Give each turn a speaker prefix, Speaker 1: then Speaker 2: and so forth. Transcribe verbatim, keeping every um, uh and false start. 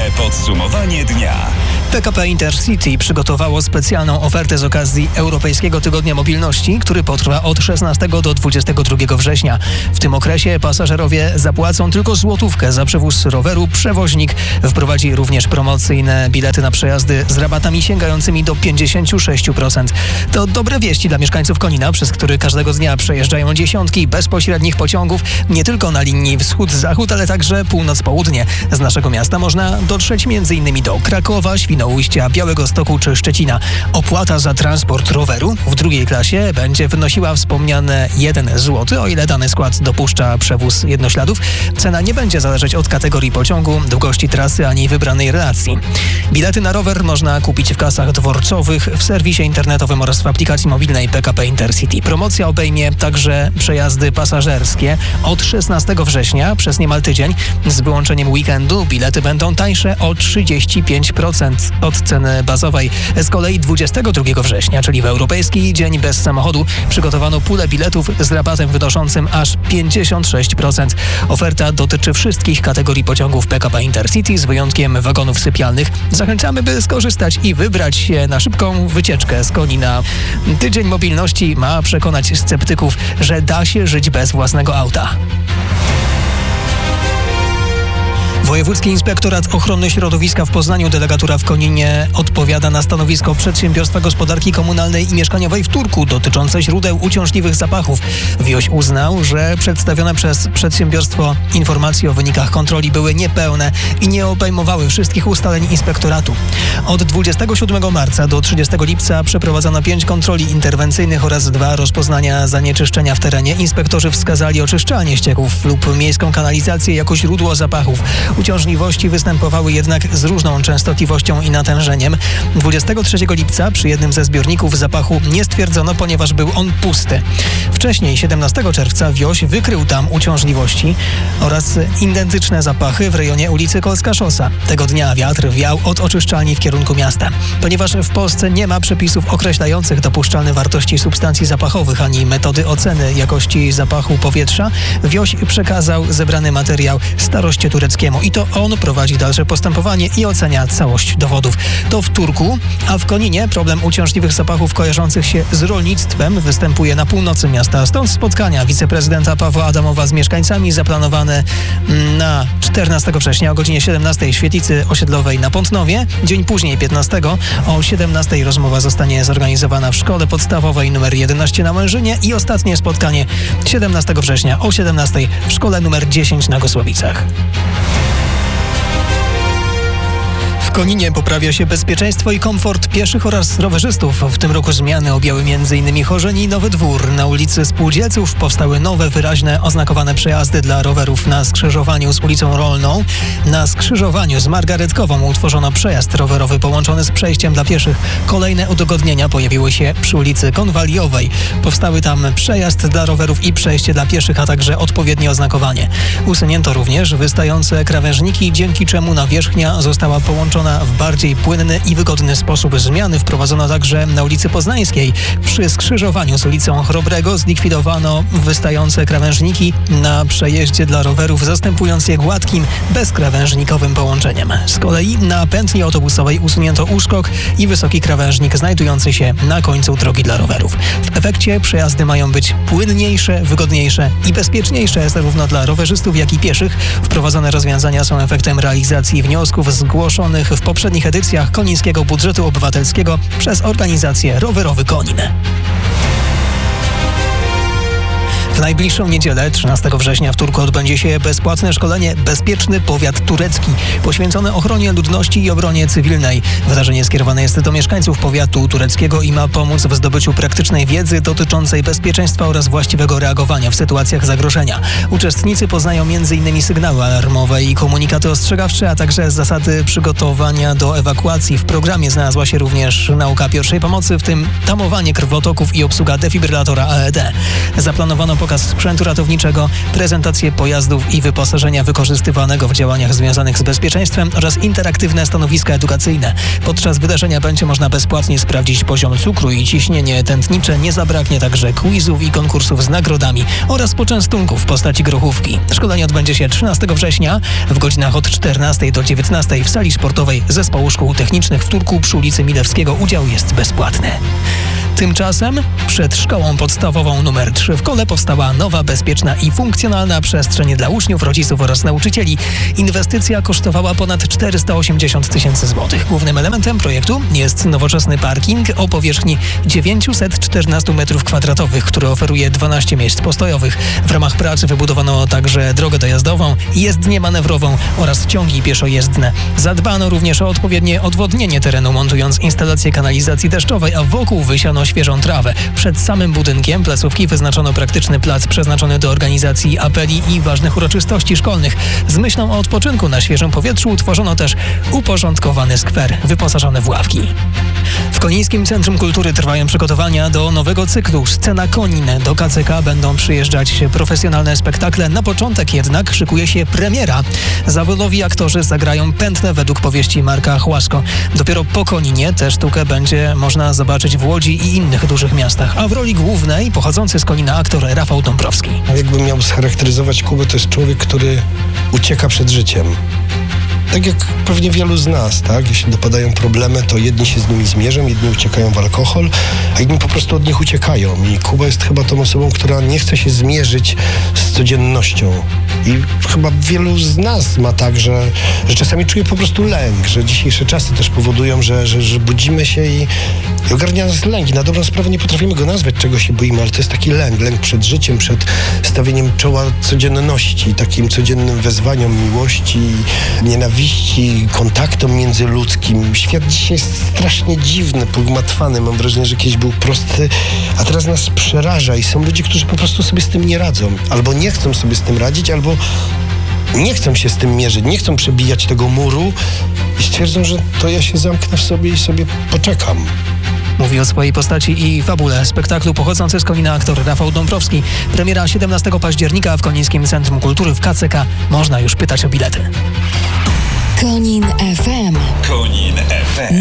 Speaker 1: Podsumowanie dnia.
Speaker 2: P K P Intercity przygotowało specjalną ofertę z okazji Europejskiego Tygodnia Mobilności, który potrwa od szesnastego do dwudziestego drugiego września. W tym okresie pasażerowie zapłacą tylko złotówkę za przewóz roweru. Przewoźnik wprowadzi również promocyjne bilety na przejazdy z rabatami sięgającymi do pięćdziesiąt sześć procent. To dobre wieści dla mieszkańców Konina, przez który każdego dnia przejeżdżają dziesiątki bezpośrednich pociągów, nie tylko na linii wschód-zachód, ale także północ-południe. Z naszego miasta można dotrzeć m.in. do Krakowa, Świnoujścia, Białegostoku czy Szczecina. Opłata za transport roweru w drugiej klasie będzie wynosiła wspomniane jeden złoty, o ile dany skład dopuszcza przewóz jednośladów. Cena nie będzie zależeć od kategorii pociągu, długości trasy ani wybranej relacji. Bilety na rower można kupić w kasach dworcowych, w serwisie internetowym oraz w aplikacji mobilnej P K P Intercity. Promocja obejmie także przejazdy pasażerskie. Od szesnastego września przez niemal tydzień, z wyłączeniem weekendu, bilety będą tańsze o trzydzieści pięć procent od ceny bazowej. Z kolei dwudziestego drugiego września, czyli w Europejski Dzień Bez Samochodu, przygotowano pulę biletów z rabatem wynoszącym aż pięćdziesiąt sześć procent. Oferta dotyczy wszystkich kategorii pociągów P K P Intercity z wyjątkiem wagonów sypialnych. Zachęcamy, by skorzystać i wybrać się na szybką wycieczkę z Konina. Tydzień Mobilności ma przekonać sceptyków, że da się żyć bez własnego auta. Wojewódzki Inspektorat Ochrony Środowiska w Poznaniu, delegatura w Koninie, odpowiada na stanowisko Przedsiębiorstwa Gospodarki Komunalnej i Mieszkaniowej w Turku dotyczące źródeł uciążliwych zapachów. WIOŚ uznał, że przedstawione przez przedsiębiorstwo informacje o wynikach kontroli były niepełne i nie obejmowały wszystkich ustaleń inspektoratu. Od dwudziestego siódmego marca do trzydziestego lipca przeprowadzono pięć kontroli interwencyjnych oraz dwa rozpoznania zanieczyszczenia w terenie. Inspektorzy wskazali oczyszczalnie ścieków lub miejską kanalizację jako źródło zapachów. Uciążliwości występowały jednak z różną częstotliwością i natężeniem. dwudziestego trzeciego lipca przy jednym ze zbiorników zapachu nie stwierdzono, ponieważ był on pusty. Wcześniej, siedemnastego czerwca, WIOŚ wykrył tam uciążliwości oraz identyczne zapachy w rejonie ulicy Kolska Szosa. Tego dnia wiatr wiał od oczyszczalni w kierunku miasta. Ponieważ w Polsce nie ma przepisów określających dopuszczalne wartości substancji zapachowych ani metody oceny jakości zapachu powietrza, WIOŚ przekazał zebrany materiał staroście tureckiemu. I to on prowadzi dalsze postępowanie i ocenia całość dowodów. To w Turku, a w Koninie problem uciążliwych zapachów kojarzących się z rolnictwem występuje na północy miasta. Stąd spotkania wiceprezydenta Pawła Adamowa z mieszkańcami zaplanowane na czternastego września o godzinie siedemnastej w świetlicy osiedlowej na Pątnowie. Dzień później, piętnastego o siedemnastej rozmowa zostanie zorganizowana w szkole podstawowej nr jedenaście na Mężynie i ostatnie spotkanie siedemnastego września o siedemnastej w szkole nr dziesięć na Gosłowicach. W Koninie poprawia się bezpieczeństwo i komfort pieszych oraz rowerzystów. W tym roku zmiany objęły m.in. Chorzeń i Nowy Dwór. Na ulicy Spółdzielców powstały nowe, wyraźne, oznakowane przejazdy dla rowerów na skrzyżowaniu z ulicą Rolną. Na skrzyżowaniu z Margaretkową utworzono przejazd rowerowy połączony z przejściem dla pieszych. Kolejne udogodnienia pojawiły się przy ulicy Konwaliowej. Powstały tam przejazd dla rowerów i przejście dla pieszych, a także odpowiednie oznakowanie. Usunięto również wystające krawężniki, dzięki czemu nawierzchnia została połączona w bardziej płynny i wygodny sposób. Zmiany wprowadzono także na ulicy Poznańskiej. Przy skrzyżowaniu z ulicą Chrobrego zlikwidowano wystające krawężniki na przejeździe dla rowerów, zastępując je gładkim, bezkrawężnikowym połączeniem. Z kolei na pętli autobusowej usunięto uszkok i wysoki krawężnik znajdujący się na końcu drogi dla rowerów. W efekcie przejazdy mają być płynniejsze, wygodniejsze i bezpieczniejsze zarówno dla rowerzystów, jak i pieszych. Wprowadzone rozwiązania są efektem realizacji wniosków zgłoszonych w poprzednich edycjach Konińskiego Budżetu Obywatelskiego przez organizację Rowerowy Konin. W najbliższą niedzielę, trzynastego września w Turku odbędzie się bezpłatne szkolenie Bezpieczny Powiat Turecki, poświęcone ochronie ludności i obronie cywilnej. Wydarzenie skierowane jest do mieszkańców powiatu tureckiego i ma pomóc w zdobyciu praktycznej wiedzy dotyczącej bezpieczeństwa oraz właściwego reagowania w sytuacjach zagrożenia. Uczestnicy poznają między innymi sygnały alarmowe i komunikaty ostrzegawcze, a także zasady przygotowania do ewakuacji. W programie znalazła się również nauka pierwszej pomocy, w tym tamowanie krwotoków i obsługa defibrylatora A E D. Zaplanowano pokaz sprzętu ratowniczego, prezentację pojazdów i wyposażenia wykorzystywanego w działaniach związanych z bezpieczeństwem oraz interaktywne stanowiska edukacyjne. Podczas wydarzenia będzie można bezpłatnie sprawdzić poziom cukru i ciśnienie tętnicze. Nie zabraknie także quizów i konkursów z nagrodami oraz poczęstunków w postaci grochówki. Szkolenie odbędzie się trzynastego września w godzinach od czternastej do dziewiętnastej w sali sportowej Zespołu Szkół Technicznych w Turku przy ulicy Milewskiego. Udział jest bezpłatny. Tymczasem przed szkołą podstawową numer trzy w Kole powstała nowa, bezpieczna i funkcjonalna przestrzeń dla uczniów, rodziców oraz nauczycieli. Inwestycja kosztowała ponad czterysta osiemdziesiąt tysięcy złotych. Głównym elementem projektu jest nowoczesny parking o powierzchni dziewięćset czternaście metrów kwadratowych, który oferuje dwanaście miejsc postojowych. W ramach pracy wybudowano także drogę dojazdową, jezdnię manewrową oraz ciągi pieszojezdne. Zadbano również o odpowiednie odwodnienie terenu, montując instalację kanalizacji deszczowej, a wokół wysiano świeżą trawę. Przed samym budynkiem placówki wyznaczono praktyczny plac przeznaczony do organizacji apeli i ważnych uroczystości szkolnych. Z myślą o odpoczynku na świeżym powietrzu utworzono też uporządkowany skwer wyposażony w ławki. W Konińskim Centrum Kultury trwają przygotowania do nowego cyklu Scena Konin. Do K C K będą przyjeżdżać profesjonalne spektakle. Na początek jednak szykuje się premiera. Zawodowi aktorzy zagrają Pętlę według powieści Marka Chłasko. Dopiero po Koninie tę sztukę będzie można zobaczyć w Łodzi i innych dużych miastach. A w roli głównej pochodzący z Konina aktor Rafał Dąbrowski.
Speaker 1: Jakbym miał scharakteryzować Kubę, to jest człowiek, który ucieka przed życiem. Tak jak pewnie wielu z nas, tak? Jeśli dopadają problemy, to jedni się z nimi zmierzą, jedni uciekają w alkohol, a inni po prostu od nich uciekają. I Kuba jest chyba tą osobą, która nie chce się zmierzyć z codziennością. I chyba wielu z nas ma tak, że, że czasami czuje po prostu lęk, że dzisiejsze czasy też powodują, że, że, że budzimy się i, i ogarnia nas lęk. I na dobrą sprawę nie potrafimy go nazwać, czego się boimy, ale to jest taki lęk. Lęk przed życiem, przed stawieniem czoła codzienności, takim codziennym wezwaniom miłości, nienawiści, kontaktom międzyludzkim. Świat dzisiaj jest strasznie dziwny, pogmatwany. Mam wrażenie, że kiedyś był prosty, a teraz nas przeraża i są ludzie, którzy po prostu sobie z tym nie radzą. Albo nie chcą sobie z tym radzić, albo nie chcą się z tym mierzyć, nie chcą przebijać tego muru i stwierdzą, że to ja się zamknę w sobie i sobie poczekam.
Speaker 2: Mówi o swojej postaci i fabule spektaklu pochodzący z Konina aktor Rafał Dąbrowski. Premiera siedemnastego października w Konińskim Centrum Kultury w K C K. Można już pytać o bilety.
Speaker 3: Konin F M.
Speaker 4: Konin F M.